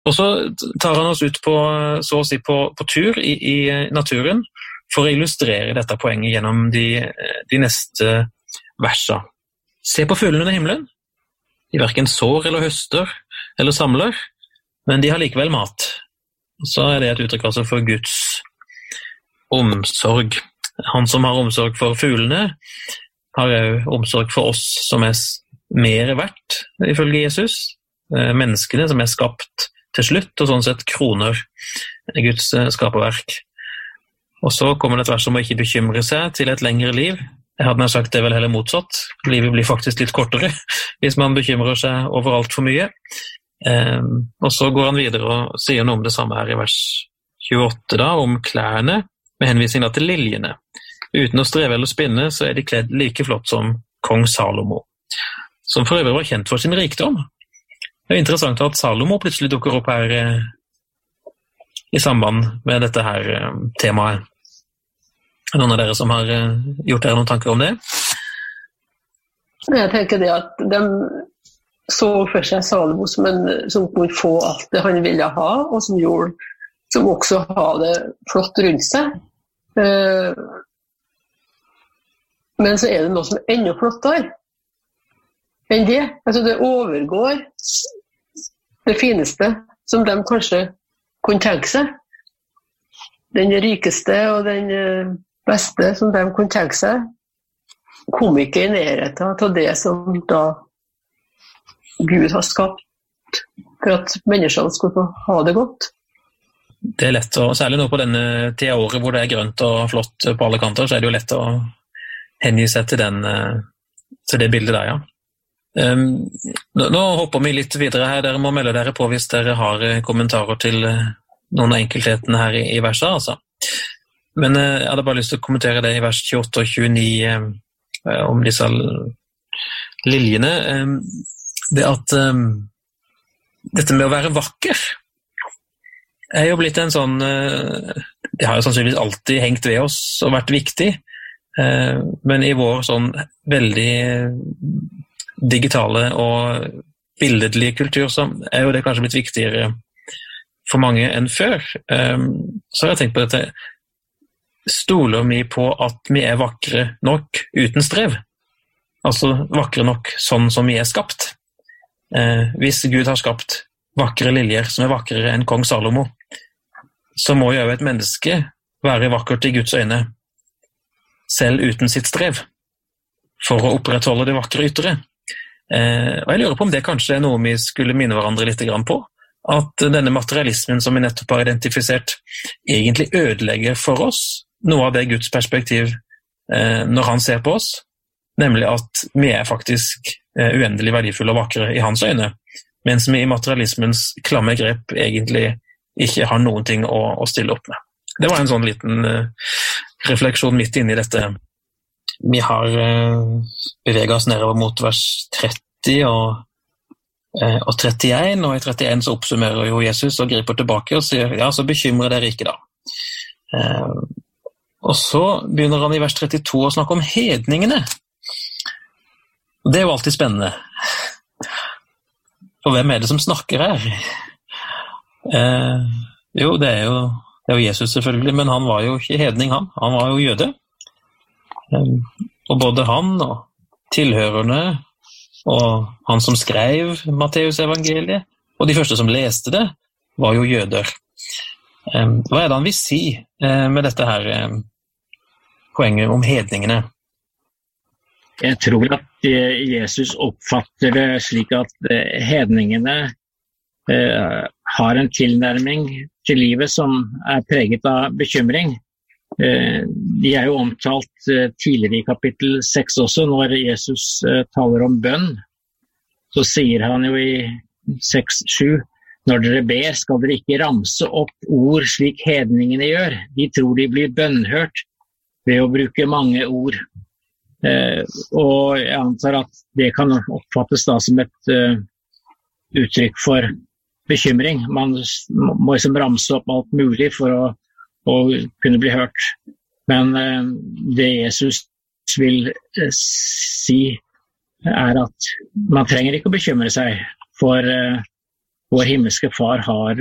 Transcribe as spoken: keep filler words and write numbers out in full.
Og så tar han oss ut på, så å si på, på tur i, i naturen for å illustrere dette poenget gjennom de, de neste versene. Se på fuglene under himmelen. De hverken sår eller høster eller samler, men de har likevel mat. Og så er det et uttrykk altså for Guds omsorg. Han som har omsorg for fuglene, har jo omsorg for oss som er mer verdt, ifølge Jesus. Menneskene som er skapt til slutt, og sånn sett kroner Guds skaperverk. Og så kommer det et vers om å ikke bekymre seg til et lengre liv. Jeg hadde nær sagt det vel heller motsatt. Livet blir faktisk litt kortere hvis man bekymrer seg over alt for mye. Um, og så går han videre og sier noe om det samme her i vers tjueåtte da, om klærne, med henvisning til liljene. Uten å streve eller spinne, så er de kledd like flott som kong Salomo, som for øvrig var kjent for sin rikdom. Det er interessant at Salomo plutselig dukker opp her eh, i samband med dette her eh, temaet. Er noen av dere som har eh, gjort dere noen tanker om det? Jeg tenker det at de så for seg Salomo som, en, som kunne få alt det han ville ha, og som gjorde, som også har det flott rundt seg. Eh, men så er det noe som er enda flottere enn det. Altså det overgår det fineste som de kanskje kunne tenke seg. Den rikeste og den beste som de kunne tenke seg, kom ikke i nærheten av det som da Gud har skapt for at menneskene skulle få ha det godt. Det er lett, og særlig nå på denne tida året hvor det er grønt og flott på alle kanter, så er det jo lett å hengi seg til, den, til det bildet der, ja. Um, nå, nå hopper vi litt videre her. Dere må melde dere på hvis dere har kommentarer til noen av enkelthetene her i, i verset, altså. Men uh, jeg hadde bare lyst til å kommentere det i vers tjueåtte og tjueni uh, om disse liljene. Um, det at um, dette med å være vakker er jo blitt en sånn uh, det har jo sannsynligvis alltid hengt ved oss og vært viktig, uh, men i vår sånn veldig digitale og billedlige kultur så er jo det kanskje blitt viktigere for mange enn før. Um, så har jeg tenkt på dette. Stoler vi på at vi er vakre nok uten strev? Altså vakre nok sånn som vi er skapt? Uh, hvis Gud har skapt vakre liljer som er vakrere enn kong Salomo, så må jo et menneske være vakkert i Guds øyne, selv uten sitt strev, for å opprettholde det vakre ytre. Eh, og jeg lurer på om det kanskje er noe vi skulle minne hverandre litt grann på, at denne materialismen som vi nettopp har identifisert, egentlig ødelegger for oss noe av det Guds perspektiv eh, når han ser på oss, nemlig at vi er faktisk eh, uendelig verdifulle og vakre i hans øyne, mens vi i materialismens klamme grep egentlig ikke har noen ting å, å stille opp med. Det var en sånn liten uh, refleksjon midt inne i dette. Vi har uh, beveget oss nedover mot vers tretti og, uh, og trettien, og i trettien så oppsummerer jo Jesus og griper tilbake og sier, ja, så bekymrer dere ikke da. Uh, og så begynner han i vers trettito å snakke om hedningene. Det er jo alltid spennende. For hvem er det som snakker her? Eh, jo, det er jo, det er jo Jesus selvfølgelig, men han var jo ikke hedning, han. Han var jo jøde. Eh, og både han og tilhørerne, og han som skrev Matteus-evangeliet, og de første som leste det, var jo jøder. Eh, hva er det han vil si eh, med dette her eh, poenget om hedningene? Jeg tror at Jesus oppfatter det slik at hedningene eh, har en tilnærming til livet som er preget av bekymring. Eh, de er jo omtalt eh, tidligere i kapittel seks også, når Jesus eh, taler om bønn. Så sier han jo i seks sju, når dere ber skal dere ikke ramse opp ord slik hedningene gjør. De tror de blir bønnhørt ved å bruke mange ord. Eh, og jeg antar at det kan oppfattes da som et uh, uttrykk for bekymring. Man må liksom ramse opp alt mulig for å, å kunne bli hørt. Men uh, det Jesus vil uh, si er at man trenger ikke å bekymre seg for uh, vår himmelske far har